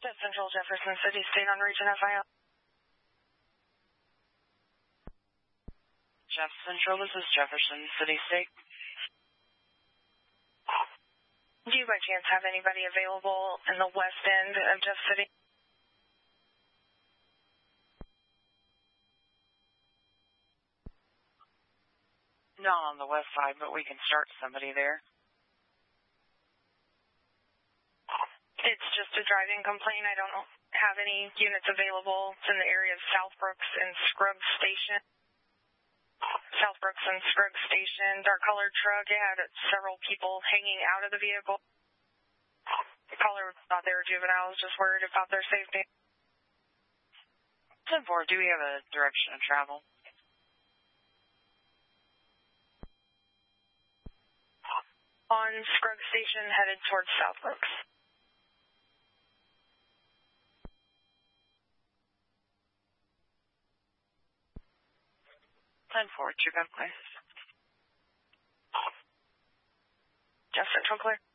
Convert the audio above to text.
Jeff Central, Jefferson City, State on region FIL. Jeff Central, this is Jefferson City, State. Do you by chance have anybody available in the west end of Jeff City? Not on the west side, but we can start somebody there. It's just a driving complaint. I don't have any units available. It's in the area of Southbrooks and Scruggs Station. Southbrooks and Scruggs Station, dark colored truck. It had several people hanging out of the vehicle. The caller thought they were juveniles, just worried about their safety. 10-4, do we have a direction of travel? On Scruggs Station, headed towards Southbrooks. Forward, you got clear. Jeff Central clear.